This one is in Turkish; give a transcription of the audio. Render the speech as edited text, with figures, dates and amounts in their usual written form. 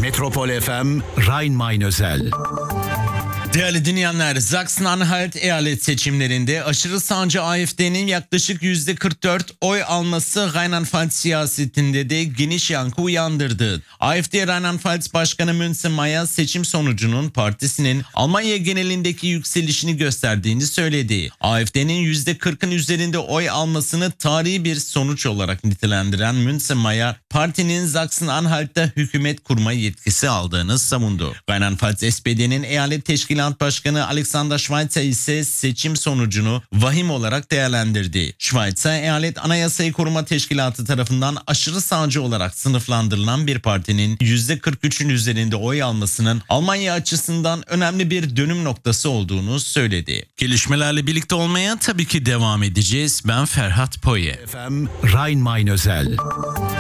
Metropol FM Rhein-Main özel. Değerli dinleyenler, Sachsen-Anhalt eyalet seçimlerinde aşırı sağcı AfD'nin yaklaşık %44 oy alması Rheinland-Pfalz siyasetinde de geniş yankı uyandırdı. AfD Rheinland-Pfalz Başkanı Münze Mayer seçim sonucunun partisinin Almanya genelindeki yükselişini gösterdiğini söyledi. AfD'nin %40'ın üzerinde oy almasını tarihi bir sonuç olarak nitelendiren Münze Mayer, partinin Sachsen-Anhalt'ta hükümet kurma yetkisi aldığını savundu. Rheinland-Pfalz SPD'nin eyalet teşkilatı Başkanı Alexander Schweitzer ise seçim sonucunu vahim olarak değerlendirdi. Schweitzer, eyalet anayasayı koruma teşkilatı tarafından aşırı sağcı olarak sınıflandırılan bir partinin %43'ün üzerinde oy almasının Almanya açısından önemli bir dönüm noktası olduğunu söyledi. Gelişmelerle birlikte olmaya tabii ki devam edeceğiz. Ben Ferhat Poye. FM Rhein-Main özel.